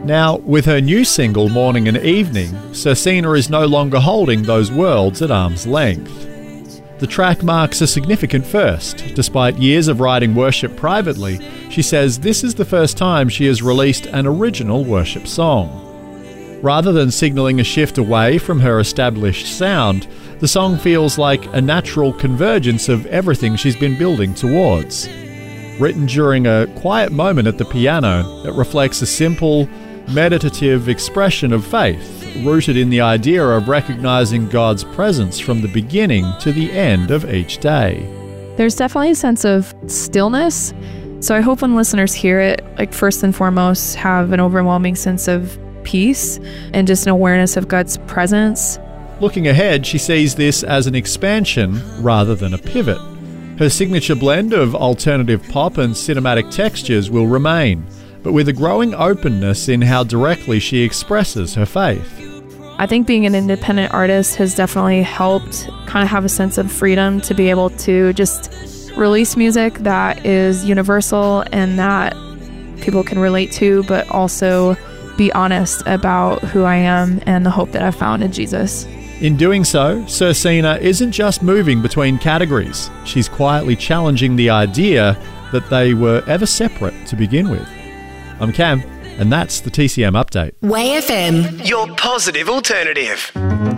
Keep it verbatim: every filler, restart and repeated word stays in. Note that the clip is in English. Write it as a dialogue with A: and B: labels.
A: Now, with her new single, Morning and Evening, Sirsina is no longer holding those worlds at arm's length. The track marks a significant first. Despite years of writing worship privately, she says this is the first time she has released an original worship song. Rather than signalling a shift away from her established sound, the song feels like a natural convergence of everything she's been building towards. Written during a quiet moment at the piano, it reflects a simple, meditative expression of faith, rooted in the idea of recognizing God's presence from the beginning to the end of each day.
B: There's definitely a sense of stillness, so I hope when listeners hear it, like first and foremost, have an overwhelming sense of peace and just an awareness of God's presence.
A: Looking ahead, she sees this as an expansion rather than a pivot. Her signature blend of alternative pop and cinematic textures will remain, but with a growing openness in how directly she expresses her faith.
B: I think being an independent artist has definitely helped kind of have a sense of freedom to be able to just release music that is universal and that people can relate to, but also be honest about who I am and the hope that I've found in Jesus.
A: In doing so, Sirsina isn't just moving between categories. She's quietly challenging the idea that they were ever separate to begin with. I'm Cam, and that's the T C M Update.
C: Way F M, your positive alternative.